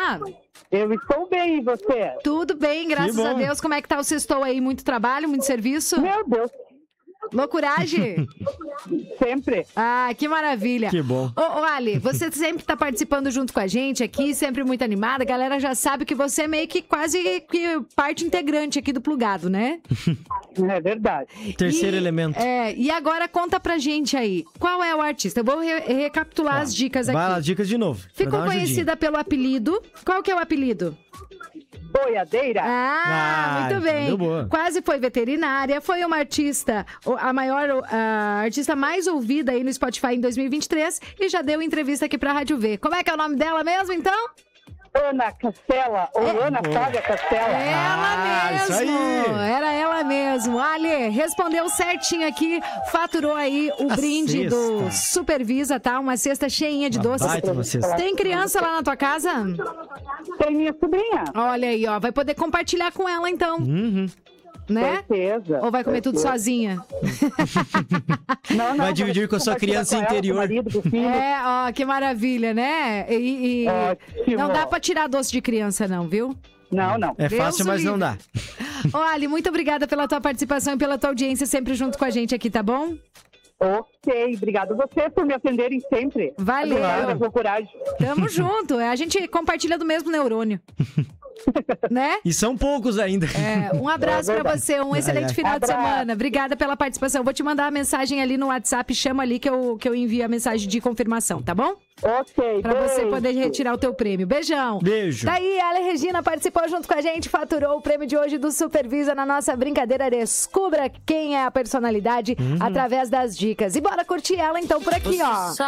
tá? Eu estou bem, e você? Tudo bem, graças a Deus. Como é que tá o sextou aí? Muito trabalho, muito serviço? Meu Deus, Loucuragem? sempre. Ah, que maravilha. Que bom. Ô, Ali, você sempre tá participando junto com a gente aqui, sempre muito animada. A galera já sabe que você é meio que quase que parte integrante aqui do Plugado, né? É verdade. Terceiro elemento. E agora conta pra gente aí, qual é o artista? Eu vou recapitular as dicas aqui. Vai lá, dicas de novo. pra Ficou dar uma ajudinha. conhecida pelo apelido. Qual que é o apelido? Boiadeira? Muito bem. deu boa. Quase foi veterinária, foi uma artista, a maior artista mais ouvida aí no Spotify em 2023 e já deu entrevista aqui pra Rádio V. Como é que é o nome dela mesmo, então? Ana Castela, ou Ana Flávia Castela. Ela mesmo! isso aí. Era ela mesmo. Ali, respondeu certinho aqui, faturou aí o brinde do Supervisa, tá? Uma cesta cheinha de doces. baita uma cesta. Tem criança lá na tua casa? Tem minha sobrinha. Olha aí, ó. Vai poder compartilhar com ela, então. Né? Certeza. Ou vai comer tudo sozinha? Não, Vai dividir com a sua criança compartilhar com ela, interior. com o marido, com o filho. Ó, que maravilha, né? Ótimo. Não dá pra tirar doce de criança, não, viu? Não. É Deus fácil, o mas não livre. dá. Ô, Ali, muito obrigada pela tua participação e pela tua audiência sempre junto com a gente aqui, tá bom? Ok, obrigado você por me atenderem sempre. Valeu. Obrigada pela coragem. Tamo junto. A gente compartilha do mesmo neurônio. Né? E são poucos ainda. Um abraço pra você, um excelente final de Abraço. semana. Obrigada pela participação. Vou te mandar a mensagem ali no WhatsApp, chama ali que eu envio a mensagem de confirmação, tá bom? Ok, Pra você beijo. poder retirar o teu prêmio. Beijão. Beijo. Tá aí, a Ale Regina participou junto com a gente, faturou o prêmio de hoje do Supervisa na nossa brincadeira. Descubra quem é a personalidade através das dicas. E bora curtir ela então por aqui, ó.